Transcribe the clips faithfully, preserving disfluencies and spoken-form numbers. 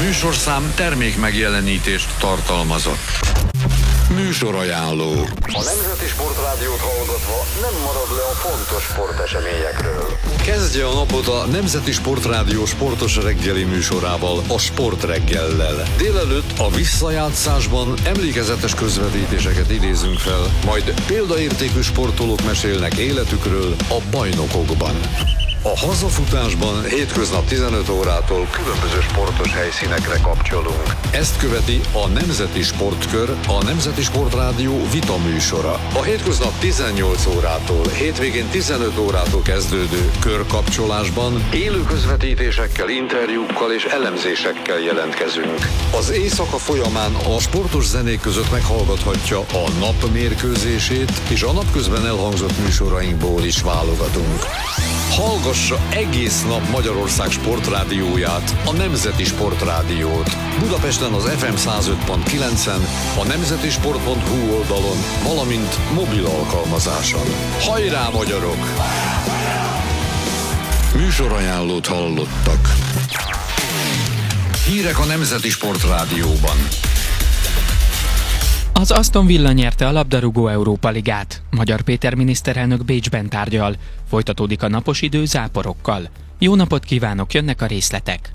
műsorszám termék megjelenítést tartalmazott. Műsorajánló. A Nemzeti Sportrádiót hallgatva nem marad le a fontos sporteseményekről. Kezdje a napot a Nemzeti Sportrádió sportos reggeli műsorával, a Sportreggellel. Délelőtt a visszajátszásban emlékezetes közvetítéseket idézünk fel, majd példaértékű sportolók mesélnek életükről a bajnokokban. A hazafutásban hétköznap tizenöt órától különböző sportos helyszínekre kapcsolunk. Ezt követi a Nemzeti Sportkör, a Nemzeti Sportrádió vita műsora. A hétköznap tizennyolc órától, hétvégén tizenöt órától kezdődő körkapcsolásban élő közvetítésekkel, interjúkkal és elemzésekkel jelentkezünk. Az éjszaka folyamán a sportos zenék között meghallgathatja a nap mérkőzését, és a napközben elhangzott műsorainkból is válogatunk. Hallgassa egész nap Magyarország sportrádióját, a Nemzeti Sportrádiót. Budapesten az ef em száz öt pont kilencen, a nemzetisport pont hu oldalon, valamint mobil alkalmazáson. Hajrá, magyarok! Műsorajánlót hallottak. Hírek a Nemzeti Sportrádióban. Az Aston Villa nyerte a labdarúgó Európa Ligát. Magyar Péter miniszterelnök Bécsben tárgyal. Folytatódik a napos idő záporokkal. Jó napot kívánok, jönnek a részletek.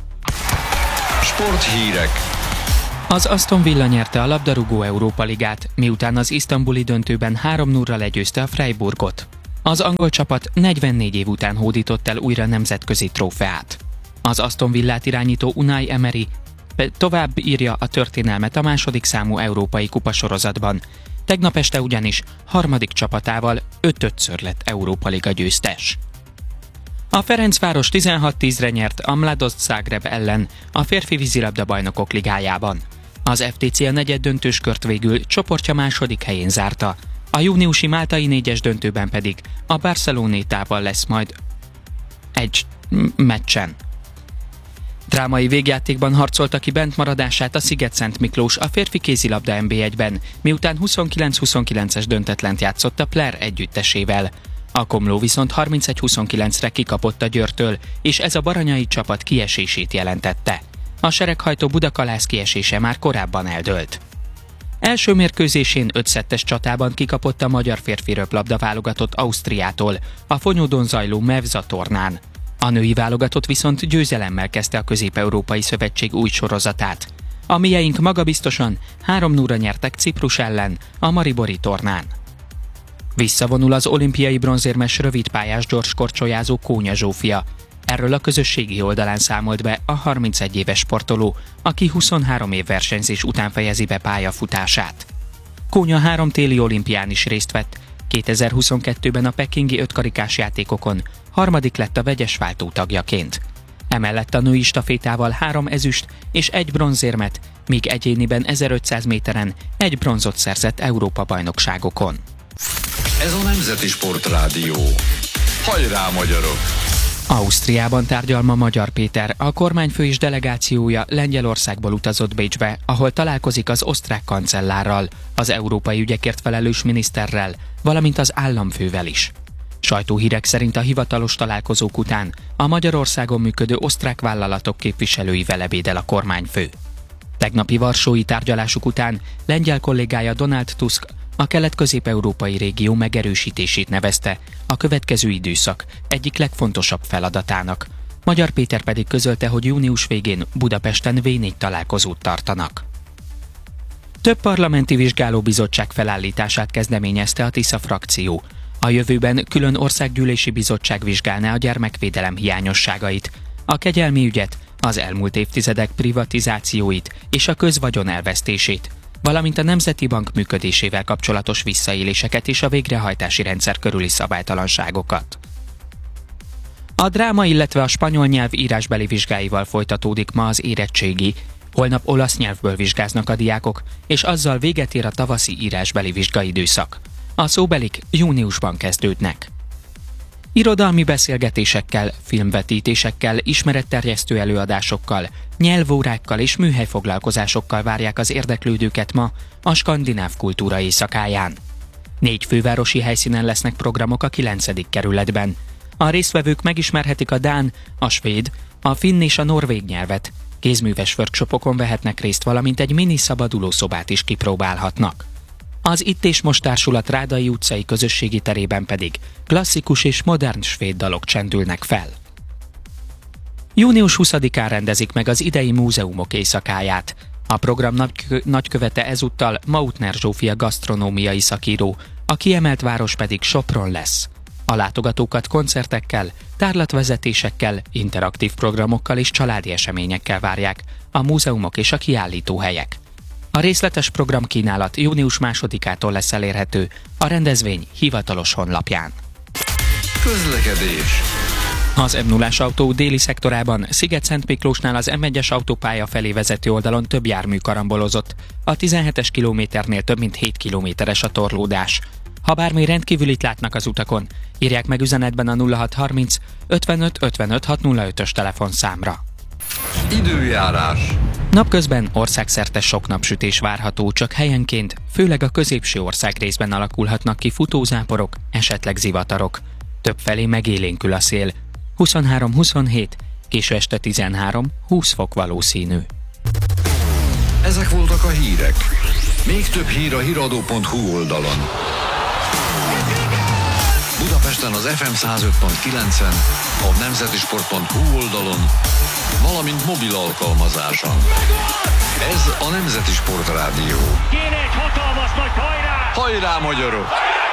Sporthírek. Az Aston Villa nyerte a labdarúgó Európa Ligát, miután az isztambuli döntőben három nullra legyőzte a Freiburgot. Az angol csapat negyvennégy év után hódított el újra nemzetközi trófeát. Az Aston Villát irányító Unai Emery tovább írja a történelmet a második számú európai kupasorozatban. Tegnap este ugyanis harmadik csapatával öt-ötször lett Európa Liga győztes. A Ferencváros tizenhat tízre nyert a Mladost Zagreb ellen a férfi vízilabda bajnokok ligájában. Az ef té cé a negyeddöntős kört végül csoportja második helyén zárta, a júniusi máltai négyes döntőben pedig a Barcelonétával lesz majd egy meccsen. Drámai végjátékban harcolta ki bentmaradását a Sziget-Szent Miklós a férfi kézilabda en bé egyben, miután huszonkilenc huszonkilences döntetlent játszott a Pler együttesével. A Komló viszont harmincegy huszonkilencre kikapott a Győrtől, és ez a baranyai csapat kiesését jelentette. A sereghajtó Budakalász kiesése már korábban eldőlt. Első mérkőzésén ötszettes csatában kikapott a magyar férfi röplabda válogatott Ausztriától, a Fonyódon zajló Mevza tornán. A női válogatott viszont győzelemmel kezdte a Közép-Európai Szövetség új sorozatát. A mieink magabiztosan három nullra nyertek Ciprus ellen a Maribori tornán. Visszavonul az olimpiai bronzérmes rövidpályás gyorskorcsolyázó Kónya Zsófia. Erről a közösségi oldalán számolt be a harmincegy éves sportoló, aki huszonhárom év versenyzés után fejezi be pályafutását. Kónya három téli olimpián is részt vett, kétezer-huszonkettőben a pekingi ötkarikás játékokon harmadik lett a vegyes váltó tagjaként. Emellett a női stafétával három ezüst és egy bronzérmet, míg egyéniben ezerötszáz méteren egy bronzot szerzett Európa-bajnokságokon. Ez a Nemzeti Sportrádió. Hajrá, magyarok! Ausztriában tárgyal ma Magyar Péter, a kormányfő és delegációja Lengyelországból utazott Bécsbe, ahol találkozik az osztrák kancellárral, az európai ügyekért felelős miniszterrel, valamint az államfővel is. Sajtóhírek szerint a hivatalos találkozók után a Magyarországon működő osztrák vállalatok képviselőivel ebédel a kormányfő. Tegnapi varsói tárgyalásuk után lengyel kollégája Donald Tusk a kelet-közép-európai régió megerősítését nevezte a következő időszak egyik legfontosabb feladatának. Magyar Péter pedig közölte, hogy június végén Budapesten vé négy találkozót tartanak. Több parlamenti vizsgálóbizottság felállítását kezdeményezte a Tisza frakció. A jövőben külön országgyűlési bizottság vizsgálná a gyermekvédelem hiányosságait, a kegyelmi ügyet, az elmúlt évtizedek privatizációit és a közvagyon elvesztését, valamint a Nemzeti Bank működésével kapcsolatos visszaéléseket és a végrehajtási rendszer körüli szabálytalanságokat. A dráma, illetve a spanyol nyelv írásbeli vizsgáival folytatódik ma az érettségi. Holnap olasz nyelvből vizsgáznak a diákok, és azzal véget ér a tavaszi írásbeli vizsgaidőszak. A szóbelik júniusban kezdődnek. Irodalmi beszélgetésekkel, filmvetítésekkel, ismeretterjesztő előadásokkal, nyelvórákkal és műhelyfoglalkozásokkal várják az érdeklődőket ma a skandináv kultúra éjszakáján. Négy fővárosi helyszínen lesznek programok a kilencedik kerületben. A résztvevők megismerhetik a dán, a svéd, a finn és a norvég nyelvet. Kézműves workshopokon vehetnek részt, valamint egy mini szabadulószobát is kipróbálhatnak. Az Itt és Most társulat Rádai utcai közösségi terében pedig klasszikus és modern svéd dalok csendülnek fel. június huszadikán rendezik meg az idei múzeumok éjszakáját. A program nagykö- nagykövete ezúttal Mautner Zsófia gasztronómiai szakíró, a kiemelt város pedig Sopron lesz. A látogatókat koncertekkel, tárlatvezetésekkel, interaktív programokkal és családi eseményekkel várják a múzeumok és a kiállítóhelyek. A részletes programkínálat június másodikától lesz elérhető a rendezvény hivatalos honlapján. Közlekedés. Az em nullás autó déli szektorában Sziget-Szent Miklósnál az em egyes autópálya felé vezető oldalon több jármű karambolozott. A tizenhetes kilométernél több mint hét kilométeres a torlódás. Ha bármi rendkívülit látnak az utakon, írják meg üzenetben a nulla hat harminc ötvenöt ötvenöt hatszázötös telefonszámra. Időjárás. Napközben országszerte sok napsütés várható, csak helyenként, főleg a középső országrészben alakulhatnak ki futózáporok, esetleg zivatarok. Többfelé megélénkül a szél. huszonhárom huszonhét, késő este tizenhárom húsz fok valószínű. Ezek voltak a hírek. Még több hír a híradó pont hu oldalon. Budapesten az ef em száz öt pont kilencen, a nemzetisport pont hu oldalon, valamint mobil alkalmazáson. Ez a Nemzeti Sport Rádió. Kéne egy hatalmas nagy hajrá! Hajrá, magyarok!